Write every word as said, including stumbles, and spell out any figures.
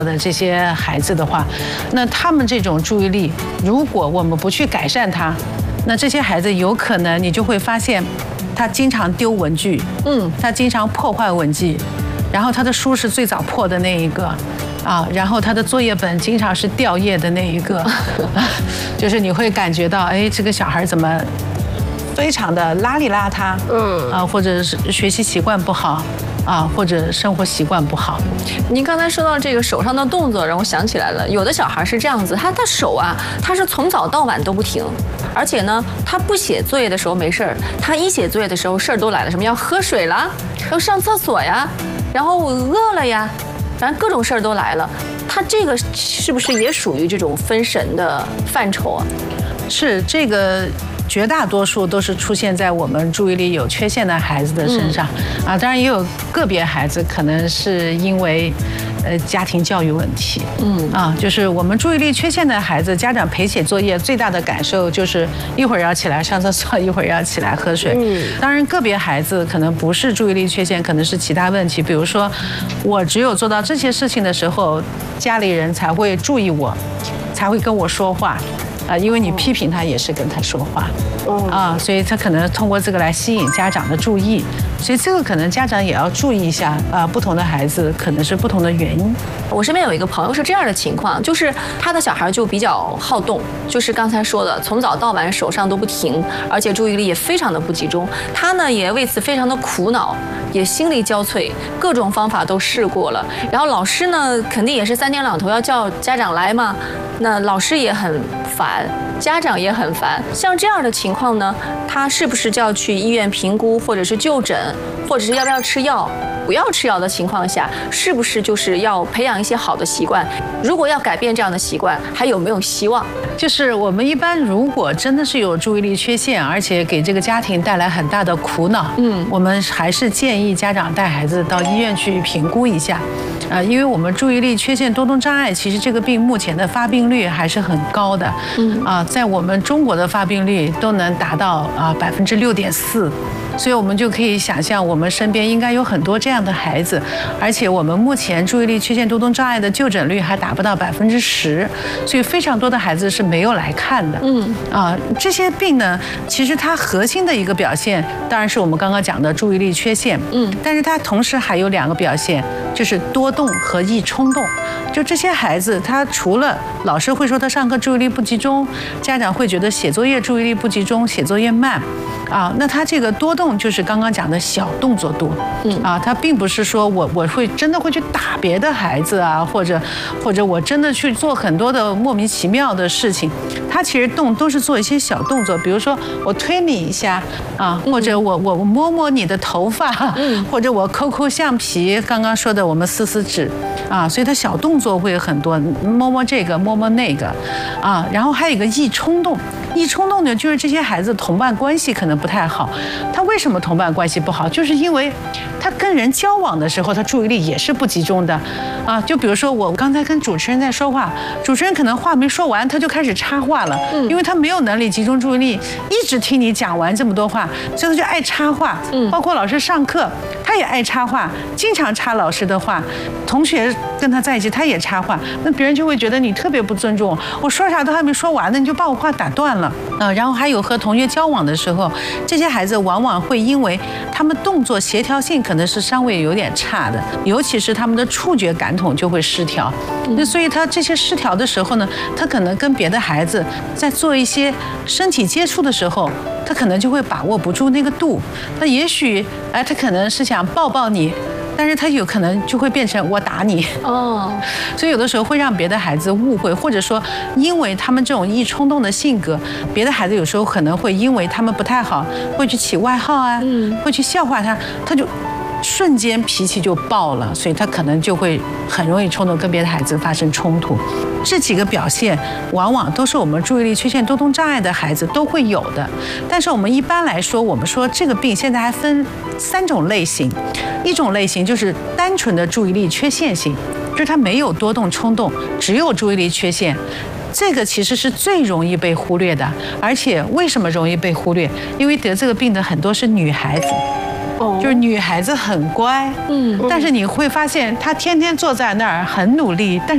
的这些孩子的话，那他们这种注意力，如果我们不去改善它，那这些孩子有可能你就会发现，他经常丢文具，嗯，他经常破坏文具，然后他的书是最早破的那一个，啊，然后他的作业本经常是掉页的那一个，就是你会感觉到，哎，这个小孩怎么非常的邋里邋遢，嗯，啊，或者是学习习惯不好。啊，或者生活习惯不好。 您刚才说到这个手上的动作，让我想起来了，有的小孩是这样子，他的手啊，他是从早到晚都不停，而且呢，他不写作业的时候没事儿，他一写作业的时候事儿都来了，什么要喝水啦，要上厕所呀，然后我饿了呀，反正各种事儿都来了。他这个是不是也属于这种分神的范畴啊？ 是这个。绝大多数都是出现在我们注意力有缺陷的孩子的身上，嗯、啊，当然也有个别孩子可能是因为，呃，家庭教育问题，嗯，啊，就是我们注意力缺陷的孩子，家长陪写作业最大的感受就是一会儿要起来上厕所，一会儿要起来喝水。嗯，当然个别孩子可能不是注意力缺陷，可能是其他问题，比如说，我只有做到这些事情的时候，家里人才会注意我，才会跟我说话。啊，因为你批评他也是跟他说话，啊，所以他可能通过这个来吸引家长的注意，所以这个可能家长也要注意一下，啊，不同的孩子可能是不同的原因。 我身边有一个朋友是这样的情况，就是他的小孩就比较好动，就是刚才说的，从早到晚手上都不停，而且注意力也非常的不集中。他呢也为此非常的苦恼，也心力交瘁，各种方法都试过了。然后老师呢肯定也是三天两头要叫家长来嘛，那老师也很烦，家长也很烦。像这样的情况呢，他是不是就要去医院评估，或者是就诊，或者是要不要吃药？不要吃药的情况下，是不是就是要培养一些好的习惯？如果要改变这样的习惯，还有没有希望？ 就是我们一般如果真的是有注意力缺陷，而且给这个家庭带来很大的苦恼，嗯，我们还是建议家长带孩子到医院去评估一下。呃，因为我们注意力缺陷多动障碍，其实这个病目前的发病率还是很高的，嗯啊，在我们中国的发病率都能达到啊百分之六点四。所以我们就可以想象，我们身边应该有很多这样的孩子，而且我们目前注意力缺陷多动障碍的就诊率还达不到百分之十，所以非常多的孩子是没有来看的。嗯啊，这些病呢，其实它核心的一个表现，当然是我们刚刚讲的注意力缺陷。嗯，但是它同时还有两个表现，就是多动和易冲动。就这些孩子，他除了老师会说他上课注意力不集中，家长会觉得写作业注意力不集中，写作业慢。啊，那他这个多动就是刚刚讲的小动作多，嗯啊，他并不是说我我会真的会去打别的孩子啊，或者或者我真的去做很多的莫名其妙的事情，他其实动都是做一些小动作，比如说我推你一下啊，或者我我我摸摸你的头发，嗯，或者我抠抠橡皮，刚刚说的我们撕撕纸啊，所以他小动作会很多，摸摸这个摸摸那个啊，然后还有一个易冲动。易冲动呢，就是这些孩子同伴关系可能不太好。他为什么同伴关系不好？就是因为他跟人交往的时候，他注意力也是不集中的啊。就比如说我刚才跟主持人在说话，主持人可能话没说完，他就开始插话了，因为他没有能力集中注意力，一直听你讲完这么多话，所以他就爱插话。嗯，包括老师上课，他也爱插话，经常插老师的话。同学跟他在一起，他也插话，那别人就会觉得你特别不尊重我，我说啥都还没说完呢，你就把我话打断了。啊，然后还有和同学交往的时候，这些孩子往往会因为他们动作协调性可能是稍微有点差的，尤其是他们的触觉感统就会失调。那所以他这些失调的时候呢，他可能跟别的孩子在做一些身体接触的时候，他可能就会把握不住那个度。他也许哎，他可能是想抱抱你。但是他有可能就会变成我打你哦，所以有的时候会让别的孩子误会，或者说因为他们这种易冲动的性格，别的孩子有时候可能会因为他们不太好，会去起外号啊，嗯，会去笑话他，他就瞬间脾气就爆了，所以他可能就会很容易冲动，跟别的孩子发生冲突。这几个表现往往都是我们注意力缺陷多动障碍的孩子都会有的。但是我们一般来说，我们说这个病现在还分三种类型，一种类型就是单纯的注意力缺陷型，就是他没有多动冲动，只有注意力缺陷。这个其实是最容易被忽略的，而且为什么容易被忽略？因为得这个病的很多是女孩子。就是女孩子很乖，嗯，但是你会发现她天天坐在那儿很努力，但